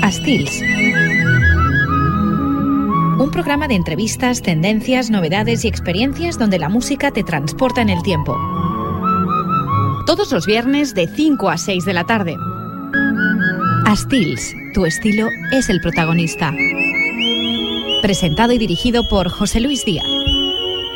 Stils. Un programa de entrevistas, tendencias, novedades y experiencias donde la música te transporta en el tiempo. Todos los viernes de 5 a 6 de la tarde. Stils, tu estilo es el protagonista. Presentado y dirigido por José Luis Díaz.